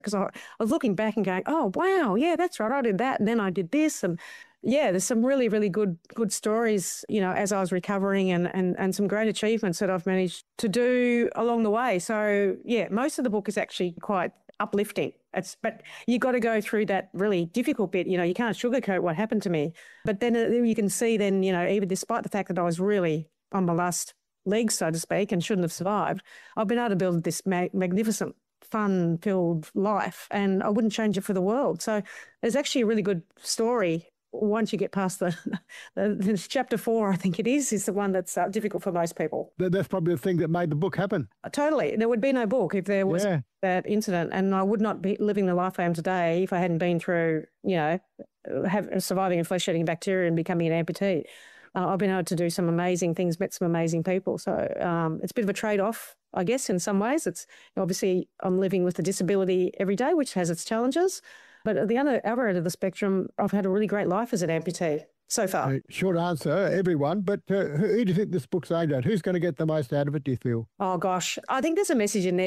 because I was looking back and going, oh, wow, yeah, that's right. I did that. And then I did this. And yeah, there's some really, really good stories, as I was recovering and some great achievements that I've managed to do along the way. So yeah, most of the book is actually quite uplifting. But you got to go through that really difficult bit. You can't sugarcoat what happened to me. But then you can see then, even despite the fact that I was really on my last legs, so to speak, and shouldn't have survived, I've been able to build this magnificent, fun-filled life, and I wouldn't change it for the world. So there's actually a really good story once you get past the chapter 4, I think it is the one that's difficult for most people. That's probably the thing that made the book happen. Totally. There would be no book if there was that incident, and I would not be living the life I am today if I hadn't been through, surviving a flesh-eating bacteria and becoming an amputee. I've been able to do some amazing things, met some amazing people. So it's a bit of a trade-off, I guess, in some ways. It's obviously I'm living with a disability every day, which has its challenges. But at the other end of the spectrum, I've had a really great life as an amputee so far. Short answer, everyone. But who do you think this book's aimed at? Who's going to get the most out of it, do you feel? Oh, gosh. I think there's a message in there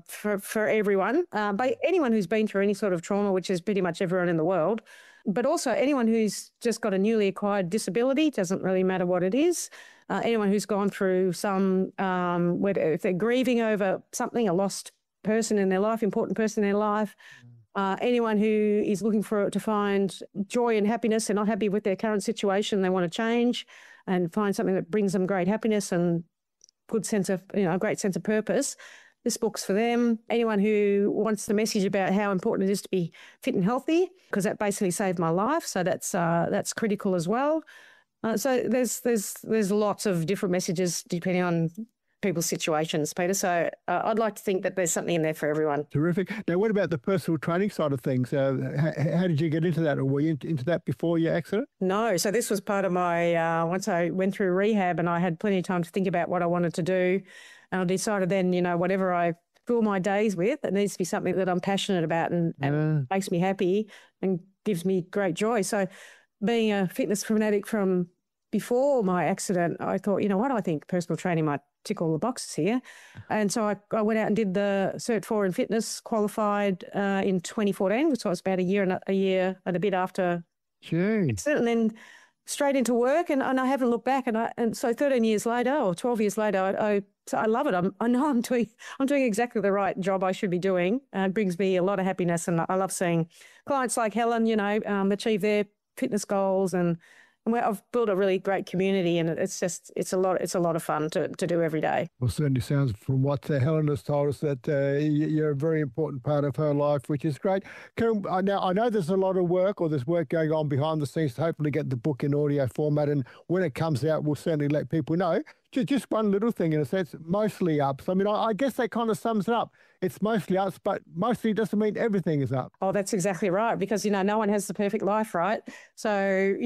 for everyone, but anyone who's been through any sort of trauma, which is pretty much everyone in the world, but also anyone who's just got a newly acquired disability, doesn't really matter what it is. Anyone who's gone through some, whether if they're grieving over something, a lost person in their life, important person in their life, anyone who is looking to find joy and happiness, they're not happy with their current situation, they want to change and find something that brings them great happiness and good sense of, a great sense of purpose. This book's for them. Anyone who wants the message about how important it is to be fit and healthy, because that basically saved my life. So that's critical as well. So there's lots of different messages depending on people's situations, Peter. So I'd like to think that there's something in there for everyone. Terrific. Now, what about the personal training side of things? How did you get into that? Or were you into that before your accident? No. So this was part of my, once I went through rehab and I had plenty of time to think about what I wanted to do. And I decided then, whatever I fill my days with, it needs to be something that I'm passionate about and makes me happy and gives me great joy. So being a fitness fanatic from before my accident, I thought, I think personal training might tick all the boxes here. And so I went out and did the Cert 4 in fitness, qualified in 2014, so I was about a year and a bit after accident, and then straight into work. And I haven't looked back. And so 13 years later or 12 years later, I love it. I know I'm doing exactly the right job I should be doing. It brings me a lot of happiness, and I love seeing clients like Helen, achieve their fitness goals, and I've built a really great community, and it's a lot of fun to do every day. Well, certainly sounds from what Helen has told us that you're a very important part of her life, which is great. Now, I know there's a lot of work, or there's work going on behind the scenes to hopefully get the book in audio format, and when it comes out, we'll certainly let people know. Just one little thing in a sense, mostly ups. I mean, I guess that kind of sums it up. It's mostly ups, but mostly doesn't mean everything is up. Oh, that's exactly right, because, no one has the perfect life, right? So,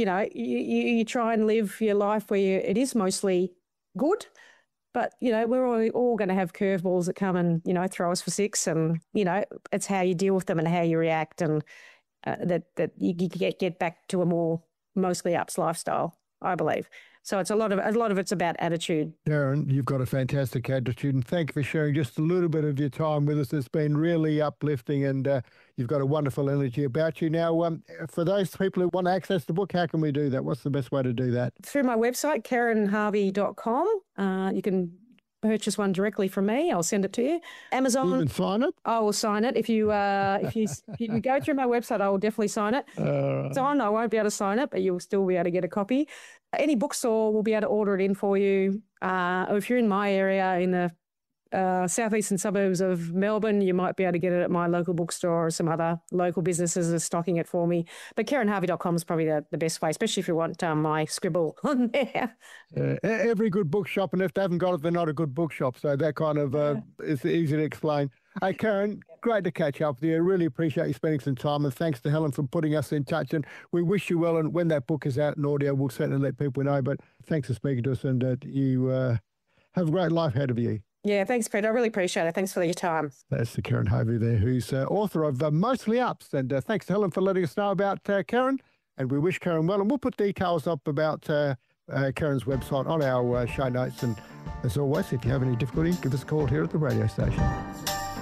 you try and live your life where it is mostly good, but, we're all going to have curveballs that come and, throw us for six, and, it's how you deal with them and how you react, and that you get back to a more mostly ups lifestyle, I believe. So it's a lot of it's about attitude. Darren, you've got a fantastic attitude, and thank you for sharing just a little bit of your time with us. It's been really uplifting, and you've got a wonderful energy about you. Now, for those people who want to access the book, how can we do that? What's the best way to do that? Through my website, KarenHarvey.com. You can purchase one directly from me. I'll send it to you. Amazon. You can sign it? I will sign it. If you go through my website, I will definitely sign it. Sign, I won't be able to sign it, but you'll still be able to get a copy. Any bookstore will be able to order it in for you. Or if you're in my area in the southeastern suburbs of Melbourne, you might be able to get it at my local bookstore, or some other local businesses are stocking it for me. But KarenHarvey.com is probably the best way, especially if you want my scribble on there. Every good bookshop, and if they haven't got it, they're not a good bookshop. So that kind of is easy to explain. Hey, Karen, great to catch up with you. I really appreciate you spending some time, and thanks to Helen for putting us in touch. And we wish you well, and when that book is out in audio, we'll certainly let people know. But thanks for speaking to us, and you have a great life ahead of you. Yeah, thanks, Peter. I really appreciate it. Thanks for your time. That's the Karen Harvey there, who's author of Mostly Ups. And thanks to Helen for letting us know about Karen. And we wish Karen well. And we'll put details up about Karen's website on our show notes. And as always, if you have any difficulty, give us a call here at the radio station.